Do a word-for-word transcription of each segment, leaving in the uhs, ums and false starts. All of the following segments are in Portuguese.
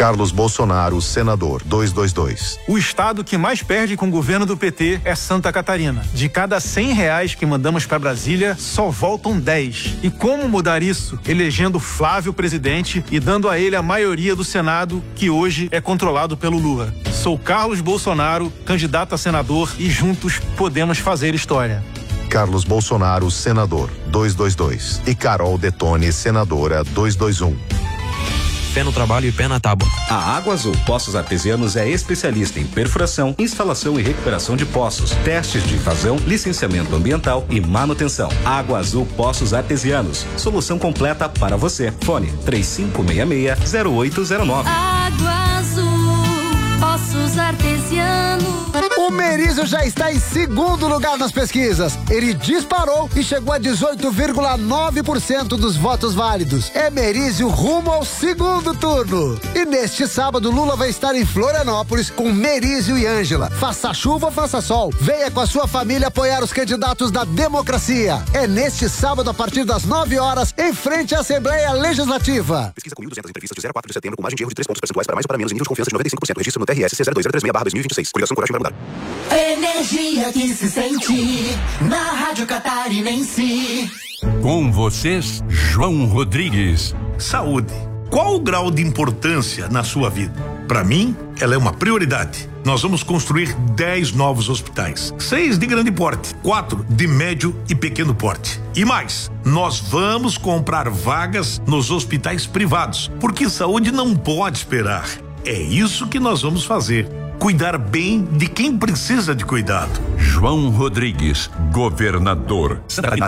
Carlos Bolsonaro, senador, duzentos e vinte e dois. O estado que mais perde com o governo do P T é Santa Catarina. De cada cem reais que mandamos para Brasília, só voltam dez. E como mudar isso? Elegendo Flávio presidente e dando a ele a maioria do Senado, que hoje é controlado pelo Lula. Sou Carlos Bolsonaro, candidato a senador, e juntos podemos fazer história. Carlos Bolsonaro, senador, duzentos e vinte e dois. E Carol Detone, senadora, duzentos e vinte e um. Pé no trabalho e pé na tábua. A Água Azul Poços Artesianos é especialista em perfuração, instalação e recuperação de poços, testes de invasão, licenciamento ambiental e manutenção. Água Azul Poços Artesianos, solução completa para você. Fone três cinco seis seis, zero oito zero nove. Água Azul Poços Artesianos. O Merizio já está em segundo lugar nas pesquisas. Ele disparou e chegou a dezoito vírgula nove por cento dos votos válidos. É Merizio rumo ao segundo turno. E neste sábado, Lula vai estar em Florianópolis com Merizio e Ângela. Faça chuva ou faça sol, venha com a sua família apoiar os candidatos da democracia. É neste sábado, a partir das nove horas, em frente à Assembleia Legislativa. Pesquisa com mil e duzentas entrevistas de zero a quatro de setembro com margem de erro de três pontos percentuais para mais ou para menos em nível de confiança de noventa e cinco por cento. Registro no T R S C zero dois zero três seis barra dois mil e vinte e seis. Coligação Coragem vai mudar. Energia que se sente na Rádio Catarinense. Com vocês, João Rodrigues. Saúde. Qual o grau de importância na sua vida? Para mim, ela é uma prioridade. Nós vamos construir dez novos hospitais, seis de grande porte, quatro de médio e pequeno porte. E mais, nós vamos comprar vagas nos hospitais privados, porque saúde não pode esperar. É isso que nós vamos fazer. Cuidar bem de quem precisa de cuidado. João Rodrigues, governador.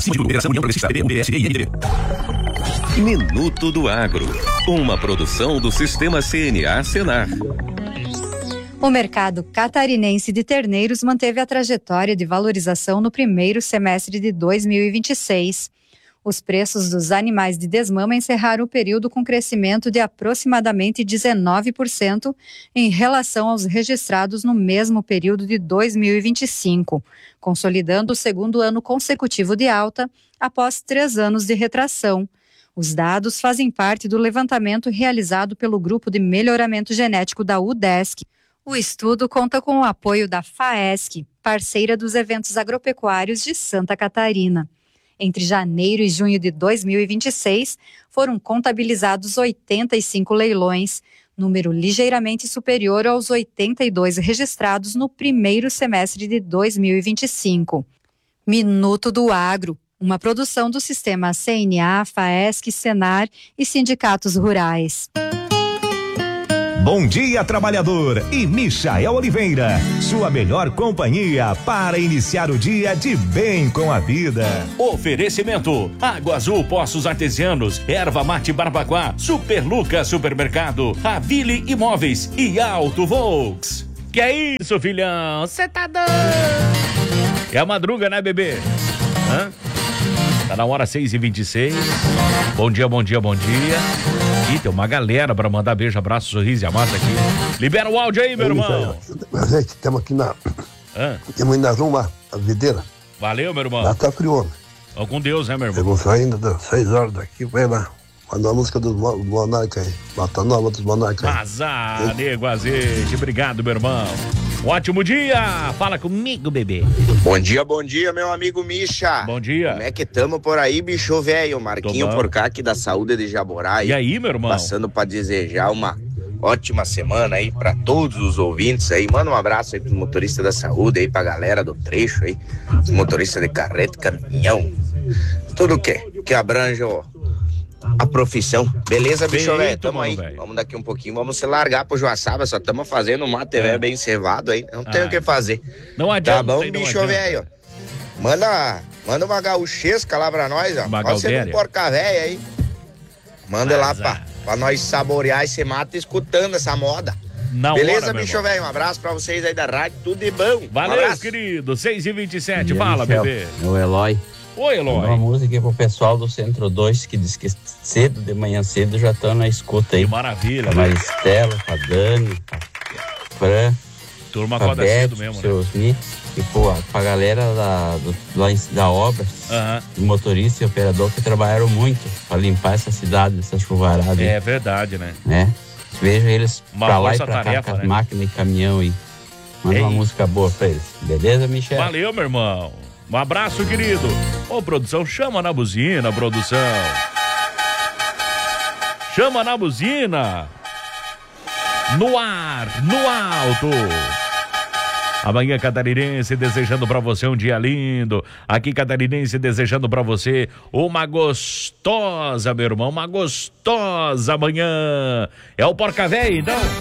Minuto do Agro, uma produção do Sistema C N A Senar. O mercado catarinense de terneiros manteve a trajetória de valorização no primeiro semestre de dois mil e vinte e seis. Os preços dos animais de desmama encerraram o período com crescimento de aproximadamente dezenove por cento em relação aos registrados no mesmo período de dois mil e vinte e cinco, consolidando o segundo ano consecutivo de alta após três anos de retração. Os dados fazem parte do levantamento realizado pelo Grupo de Melhoramento Genético da UDESC. O estudo conta com o apoio da FAESC, parceira dos eventos agropecuários de Santa Catarina. Entre janeiro e junho de dois mil e vinte e seis, foram contabilizados oitenta e cinco leilões, número ligeiramente superior aos oitenta e dois registrados no primeiro semestre de dois mil e vinte e cinco. Minuto do Agro, uma produção do Sistema C N A, FAESC, Senar e sindicatos rurais. Bom dia, trabalhador, e Michael Oliveira, sua melhor companhia para iniciar o dia de bem com a vida. Oferecimento: Água Azul Poços Artesianos, Erva Mate Barbacoa, Super Lucas Supermercado, Avile Imóveis e Auto Volks. Que é isso, filhão? Cê tá doido? É a madruga, né, bebê? Hã? Tá na hora seis e vinte e seis. Bom dia, bom dia, bom dia. Ih, tem uma galera pra mandar beijo, abraço, sorriso e amassa aqui. Libera o áudio aí, meu irmão. Gente, estamos aqui na. Estamos indo na Ruma, a videira. Valeu, meu irmão. Lá tá frio. Ó, com Deus, né, meu irmão? Estamos saindo das seis horas daqui, vai lá. Manda a música dos Monarca aí. Bota nova dos Monarca aí. Azar, nego azeite. Obrigado, meu irmão. Um ótimo dia! Fala comigo, bebê. Bom dia, bom dia, meu amigo Misha. Bom dia. Como é que tamo por aí, bicho velho? Marquinho por cá, aqui da Saúde de Jaborá. E aí, meu irmão? Passando pra desejar uma ótima semana aí pra todos os ouvintes aí. Manda um abraço aí pro motorista da saúde aí, pra galera do trecho aí. Os motoristas de carreta, caminhão. Tudo que, que abrange, ó, a profissão. Beleza, bicho velho? Tamo aí. Véio. Vamos daqui um pouquinho, vamos se largar pro Joaçaba. Só estamos fazendo um mate velho é. bem cevado aí. Não ah. tem o que fazer. Não adianta. Tá bom, bicho velho? Manda, manda uma gauchesca lá pra nós, ó. Uma Pode ser um porca velha aí. Manda Mas, lá pra, pra nós saborear esse mate escutando essa moda. Na Beleza, hora, bicho velho? Um abraço pra vocês aí da rádio. Tudo de bom. Valeu, um querido. seis e vinte e sete. Fala, Michel, bebê. Meu Eloy. Oi, Eloy. Uma música aqui pro pessoal do Centro dois, que diz que cedo, de manhã cedo, já estão na escuta aí. Que maravilha. Pra Maristela, pra Dani, pra Fran. Turma acorda cedo mesmo, seus né? E, pô, pra galera da, do, da obra, uhum. motorista e operador que trabalharam muito pra limpar essa cidade, essa chuvarada. É verdade, né? Né? Vejo eles Uma pra lá e força pra cá tarefa, com as né? máquinas e caminhão e manda uma Ei. música boa pra eles. Beleza, Michel? Valeu, meu irmão. Um abraço, querido. Ô, produção, chama na buzina, produção. Chama na buzina. No ar, no alto. Amanhã Catarinense desejando pra você um dia lindo. Aqui Catarinense desejando pra você uma gostosa, meu irmão, uma gostosa amanhã. É o Porca Véia, então?